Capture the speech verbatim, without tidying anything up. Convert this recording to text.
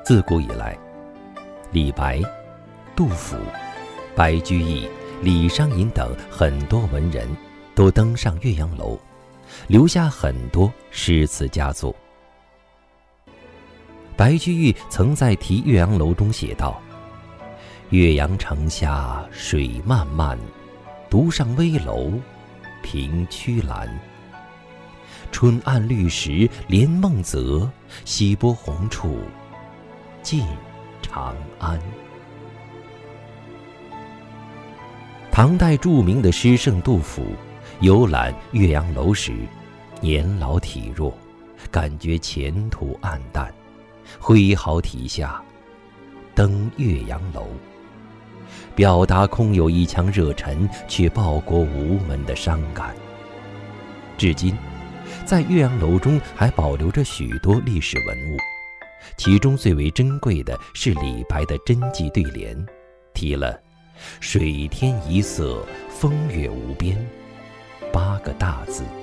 自古以来，李白、杜甫、白居易、李商隐等很多文人都登上岳阳楼，留下很多诗词佳作。白居易曾在《题岳阳楼》中写道：岳阳城下水漫漫，独上危楼凭曲栏。春暗绿时连梦泽，西波红处近长安。唐代著名的诗圣杜甫游览岳阳楼时，年老体弱，感觉前途暗淡，挥毫题下登岳阳楼，表达空有一腔热忱却报国无门的伤感。至今在岳阳楼中还保留着许多历史文物，其中最为珍贵的是李白的真迹对联，题了水天一色，风月无边八个大字。